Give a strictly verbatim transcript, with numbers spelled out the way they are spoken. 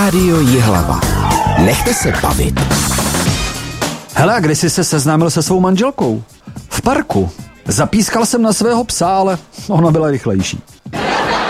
Rádio Jihlava. Nechte se bavit. Hele, a kdy jsi se seznámil se svou manželkou? V parku. Zapískal jsem na svého psa, ale ona byla rychlejší.